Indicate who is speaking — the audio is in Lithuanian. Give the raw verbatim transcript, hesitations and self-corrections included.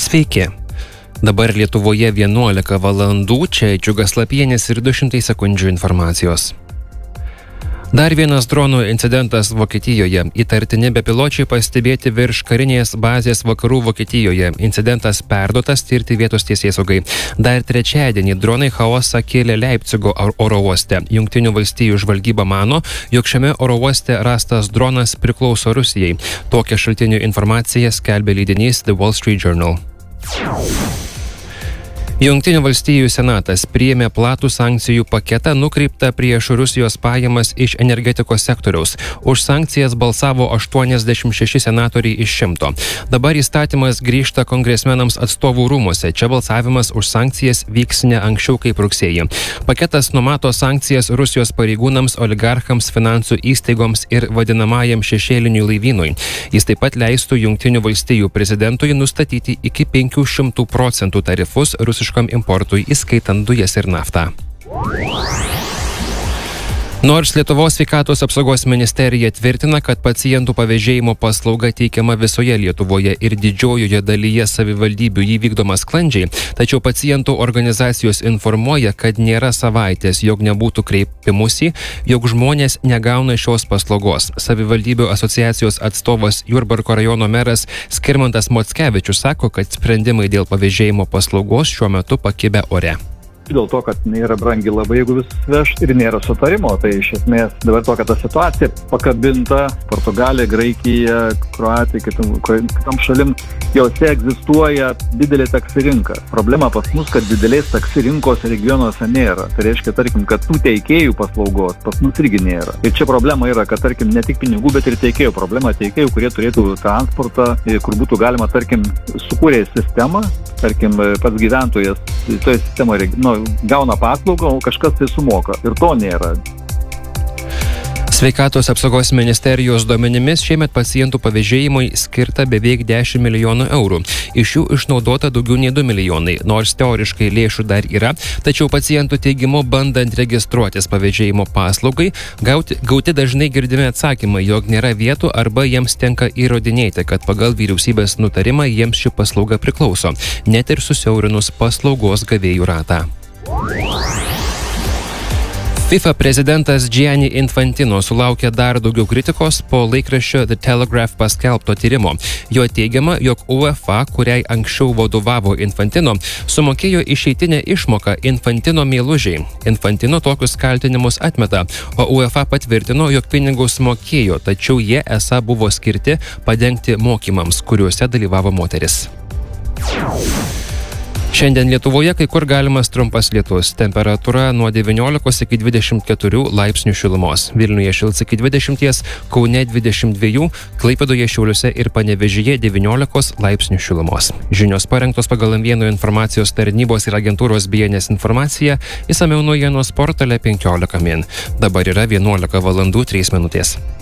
Speaker 1: Sveiki. Dabar Lietuvoje vienuolika valandų, čia Džiugas Lapienis ir du šimtai sekundžių informacijos. Dar vienas dronų incidentas Vokietijoje. Įtartini bepiločiai pastebėti virš karinės bazės vakarų Vokietijoje. Incidentas perduotas tirti vietos teisėsaugai. Dar trečiadienį dronai chaosą kėlė Leipcigo oro uoste. Jungtinių valstijų žvalgyba mano, jog šiame oro uoste rastas dronas priklauso Rusijai. Tokią šaltinių informaciją skelbė leidinys The Wall Street Journal. Jungtinių valstijų senatas priėmė platų sankcijų paketą nukreiptą prieš Rusijos pajamas iš energetikos sektoriaus. Už sankcijas balsavo aštuoniasdešimt šeši senatoriai iš šimto. Dabar įstatymas grįžta kongresmenams atstovų rūmuose. Čia balsavimas už sankcijas vyks ne anksčiau kaip rugsėjį. Paketas numato sankcijas Rusijos pareigūnams, oligarchams, finansų įstaigoms ir vadinamajam šešėliniui laivynui. Jis taip pat leistų Jungtinių valstijų prezidentui nustatyti iki penkių šimtų procentų tarifus rusiškų importui, įskaitant dujas ir naftą. Nors Lietuvos sveikatos apsaugos ministerija tvirtina, kad pacientų pavėžėjimo paslauga teikiama visoje Lietuvoje ir didžiojoje dalyje savivaldybių jį vykdoma sklandžiai, tačiau pacientų organizacijos informuoja, kad nėra savaitės, jog nebūtų kreipimusi, jog žmonės negauna šios paslaugos. Savivaldybių asociacijos atstovas Jurbarko rajono meras Skirmantas Mockevičius sako, kad sprendimai dėl pavėžėjimo paslaugos šiuo metu pakibę ore.
Speaker 2: Dėl to, kad nėra brangi labai, jeigu vis veš ir nėra sutarimo, tai iš esmės dabar tokia ta situacija pakabinta Portugalija, Graikija, Kroatija, kitom, kitom šalim, jose egzistuoja didelė taksi rinka. Problema pas mus, kad didelės taksi rinkos regionuose nėra. Tai reiškia, tarkim, kad tų teikėjų paslaugos pas mus irgi nėra. Ir čia problema yra, kad, tarkim, ne tik pinigų, bet ir teikėjų. Problema teikėjų, kurie turėtų transportą, kur būtų galima, tarkim, sukūrė sistemą, tarkim, pats gyventojas toje sistemoje, nu, gauna paslaugą, o kažkas tai sumoka. Ir to nėra.
Speaker 1: Sveikatos apsaugos ministerijos duomenimis šiemet pacientų pavėžėjimui skirta beveik dešimt milijonų eurų. Iš jų išnaudota daugiau nei du milijonai, nors teoriškai lėšų dar yra, tačiau pacientų teigimu, bandant registruotis pavėžėjimo paslaugai, gauti, gauti dažnai girdimi atsakymai, jog nėra vietų arba jiems tenka įrodinėti, kad pagal vyriausybės nutarimą jiems ši paslauga priklauso, net ir susiaurinus paslaugos gavėjų ratą. FIFA prezidentas Gianni Infantino sulaukė dar daugiau kritikos po laikraščio The Telegraph paskelbto tyrimo. Jo teigiama, jog UEFA, kuriai anksčiau vadovavo Infantino, sumokėjo išeitinę išmoką Infantino meilužiai. Infantino tokius kaltinimus atmeta, o UEFA patvirtino, jog pinigus mokėjo, tačiau jie esą buvo skirti padengti mokymams, kuriuose dalyvavo moteris. Šiandien Lietuvoje kai kur galimas trumpas lietus. Temperatūra nuo devyniolikos iki dvidešimt keturių laipsnių šilumos. Vilniuje šils iki dvidešimties, Kaune dvidešimt dviejų, Klaipėdoje, Šiauliuose ir Panevėžyje devyniolikos laipsnių šilumos. Žinios parengtos pagal M vienas informacijos tarnybos ir agentūros B N S informaciją, išsamiau naujienos portale penkiolika min. Dabar yra vienuolika valandų trys minutės.